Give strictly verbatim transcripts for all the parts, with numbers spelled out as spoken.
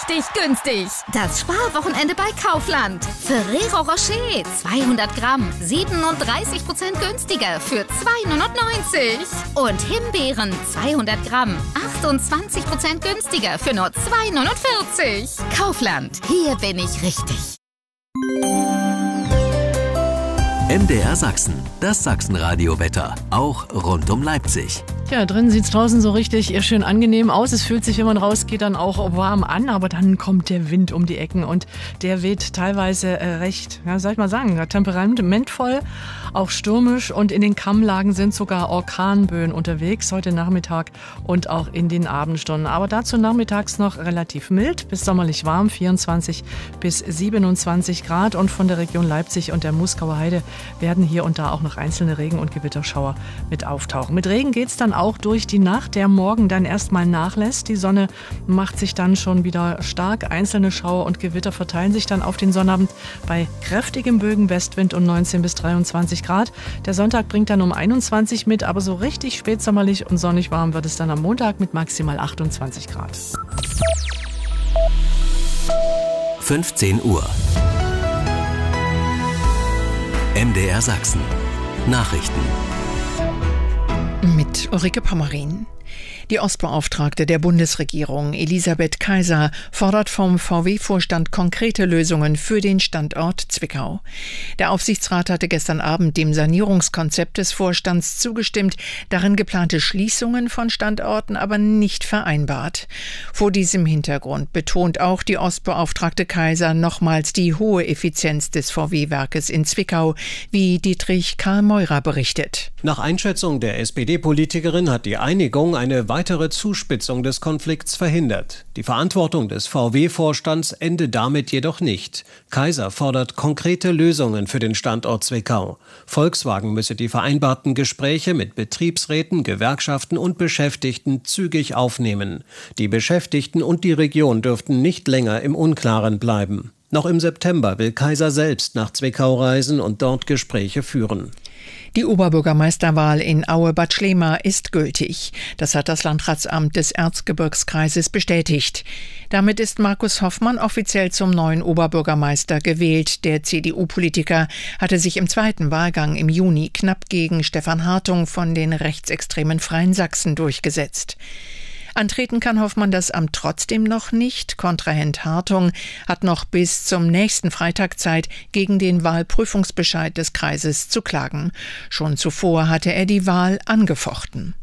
richtig günstig. Das Sparwochenende bei Kaufland. Ferrero Rocher zweihundert Gramm, siebenunddreißig Prozent günstiger für zwei neunundneunzig. Und Himbeeren zweihundert Gramm, achtundzwanzig Prozent günstiger für nur zwei neunundvierzig. Kaufland, hier bin ich richtig. M D R Sachsen, das Sachsenradio-Wetter, auch rund um Leipzig. Ja, drinnen sieht es draußen so richtig schön angenehm aus. Es fühlt sich, wenn man rausgeht, dann auch warm an, aber dann kommt der Wind um die Ecken und der weht teilweise äh, recht, ja, soll ich mal sagen, temperamentvoll, auch stürmisch, und in den Kammlagen sind sogar Orkanböen unterwegs heute Nachmittag und auch in den Abendstunden. Aber dazu nachmittags noch relativ mild bis sommerlich warm, vierundzwanzig bis siebenundzwanzig Grad, und von der Region Leipzig und der Muskauer Heide werden hier und da auch noch einzelne Regen- und Gewitterschauer mit auftauchen. Mit Regen geht es dann auch durch die Nacht, der morgen dann erstmal nachlässt. Die Sonne macht sich dann schon wieder stark. Einzelne Schauer und Gewitter verteilen sich dann auf den Sonnabend bei kräftigem Bögenwestwind um neunzehn bis dreiundzwanzig Grad. Der Sonntag bringt dann um einundzwanzig mit, aber so richtig spätsommerlich und sonnig warm wird es dann am Montag mit maximal achtundzwanzig Grad. fünfzehn Uhr. M D R Sachsen. Nachrichten. Mit Ulrike Pommerin. Die Ostbeauftragte der Bundesregierung, Elisabeth Kaiser, fordert vom V W-Vorstand konkrete Lösungen für den Standort Zwickau. Der Aufsichtsrat hatte gestern Abend dem Sanierungskonzept des Vorstands zugestimmt, darin geplante Schließungen von Standorten aber nicht vereinbart. Vor diesem Hintergrund betont auch die Ostbeauftragte Kaiser nochmals die hohe Effizienz des V W-Werkes in Zwickau, wie Dietrich Karl Meurer berichtet. Nach Einschätzung der S P D-Politikerin hat die Einigung eine weitere Zuspitzung des Konflikts verhindert. Die Verantwortung des V W-Vorstands endet damit jedoch nicht. Kaiser fordert konkrete Lösungen für den Standort Zwickau. Volkswagen müsse die vereinbarten Gespräche mit Betriebsräten, Gewerkschaften und Beschäftigten zügig aufnehmen. Die Beschäftigten und die Region dürften nicht länger im Unklaren bleiben. Noch im September will Kaiser selbst nach Zwickau reisen und dort Gespräche führen. Die Oberbürgermeisterwahl in Aue-Bad Schlema ist gültig. Das hat das Landratsamt des Erzgebirgskreises bestätigt. Damit ist Markus Hoffmann offiziell zum neuen Oberbürgermeister gewählt. Der C D U-Politiker hatte sich im zweiten Wahlgang im Juni knapp gegen Stefan Hartung von den rechtsextremen Freien Sachsen durchgesetzt. Antreten kann Hoffmann das Amt trotzdem noch nicht. Kontrahent Hartung hat noch bis zum nächsten Freitag Zeit, gegen den Wahlprüfungsbescheid des Kreises zu klagen. Schon zuvor hatte er die Wahl angefochten.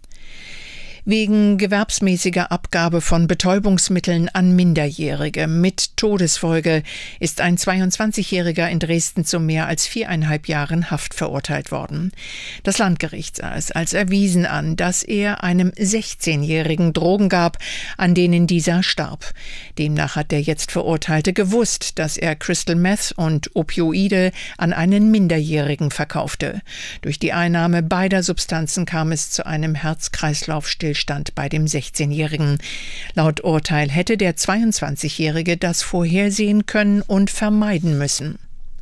Wegen gewerbsmäßiger Abgabe von Betäubungsmitteln an Minderjährige mit Todesfolge ist ein zweiundzwanzigjähriger in Dresden zu mehr als viereinhalb Jahren Haft verurteilt worden. Das Landgericht sah es als erwiesen an, dass er einem sechzehnjährigen Drogen gab, an denen dieser starb. Demnach hat der jetzt Verurteilte gewusst, dass er Crystal Meth und Opioide an einen Minderjährigen verkaufte. Durch die Einnahme beider Substanzen kam es zu einem Herz-Kreislauf-Stillstand Stand bei dem sechzehnjährigen. Laut Urteil hätte der zweiundzwanzigjährige das vorhersehen können und vermeiden müssen.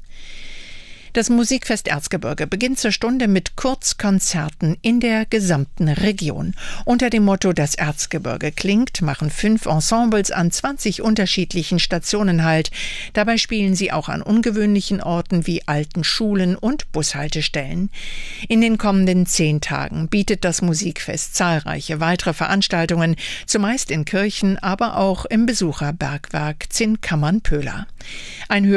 Das Musikfest Erzgebirge beginnt zur Stunde mit Kurzkonzerten in der gesamten Region. Unter dem Motto „Das Erzgebirge klingt“ machen fünf Ensembles an zwanzig unterschiedlichen Stationen Halt. Dabei spielen sie auch an ungewöhnlichen Orten wie alten Schulen und Bushaltestellen. In den kommenden zehn Tagen bietet das Musikfest zahlreiche weitere Veranstaltungen, zumeist in Kirchen, aber auch im Besucherbergwerk Zinnkammern-Pöhler. Ein